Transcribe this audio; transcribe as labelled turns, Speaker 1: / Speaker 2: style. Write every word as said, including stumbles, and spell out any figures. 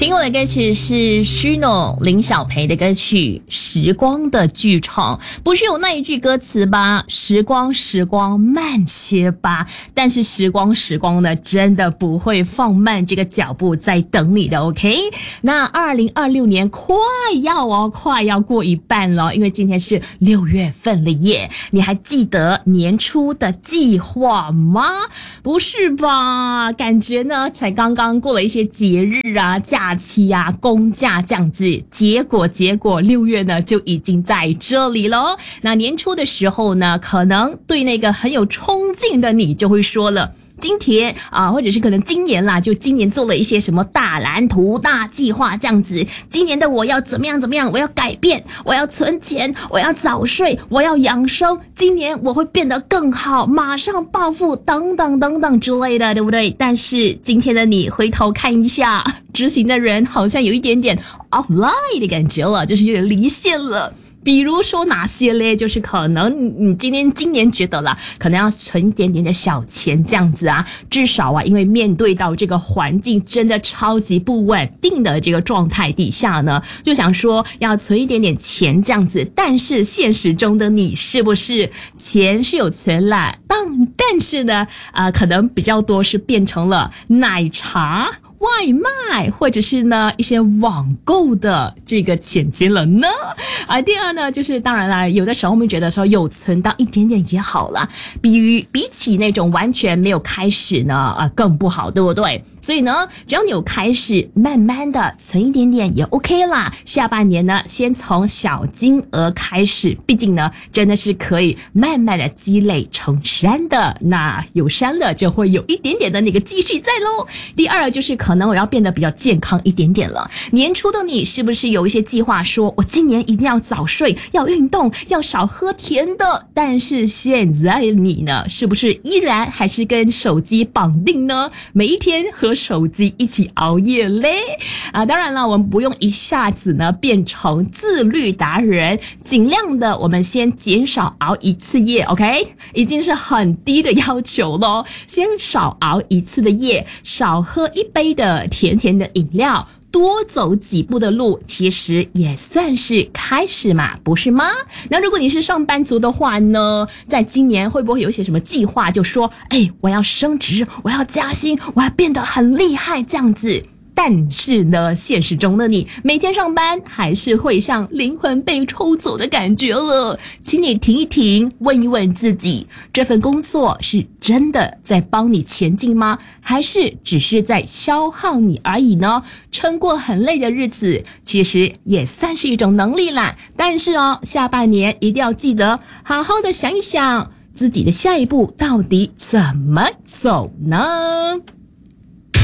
Speaker 1: 听过的歌曲是徐诺林小培的歌曲《时光的剧场》，不是有那一句歌词吧？时光时光慢些吧。但是时光时光呢，真的不会放慢这个脚步在等你的 OK。 那二零二六年快要哦快要过一半了，因为今天是六月份了耶。你还记得年初的计划吗？不是吧？感觉呢才刚刚过了一些节日啊假期啊公假这样子，结果结果六月呢就已经在这里了。那年初的时候呢，可能对那个很有冲劲的你就会说了，今天啊，或者是可能今年啦，就今年做了一些什么大蓝图、大计划这样子。今年的我要怎么样怎么样，我要改变，我要存钱，我要早睡，我要养生。今年我会变得更好，马上暴富，等等等等之类的，对不对？但是今天的你回头看一下，执行的人好像有一点点 offline 的感觉了，就是有点离线了。比如说哪些嘞？就是可能你今天今年觉得啦，可能要存一点点的小钱这样子啊，至少啊，因为面对到这个环境真的超级不稳定的这个状态底下呢，就想说要存一点点钱这样子。但是现实中的你是不是钱是有存啦，但但是呢，呃，可能比较多是变成了奶茶、外卖或者是呢一些网购的这个钱金了呢？啊，第二呢，就是当然啦，有的时候我们觉得说有存到一点点也好啦，比比起那种完全没有开始呢，啊更不好，对不对？所以呢，只要你有开始，慢慢的存一点点也 OK 啦。下半年呢，先从小金额开始，毕竟呢，真的是可以慢慢的积累成山的。那有山了，就会有一点点的那个积蓄在咯。第二就是可能我要变得比较健康一点点了。年初的你是不是有一些计划说，我今年一定要早睡，要运动，要少喝甜的？但是现在你呢，是不是依然还是跟手机绑定呢？每一天和手机一起熬夜嘞啊！当然了，我们不用一下子呢变成自律达人，尽量的我们先减少熬一次夜 ，OK？ 已经是很低的要求咯，先少熬一次的夜，少喝一杯的甜甜的饮料，多走几步的路，其实也算是开始嘛，不是吗？那如果你是上班族的话呢，在今年会不会有一些什么计划，就说哎，我要升职，我要加薪，我要变得很厉害这样子？但是呢，现实中的你每天上班还是会像灵魂被抽走的感觉了。请你停一停，问一问自己，这份工作是真的在帮你前进吗？还是只是在消耗你而已呢？撑过很累的日子，其实也算是一种能力啦。但是哦，下半年一定要记得好好的想一想，自己的下一步到底怎么走呢？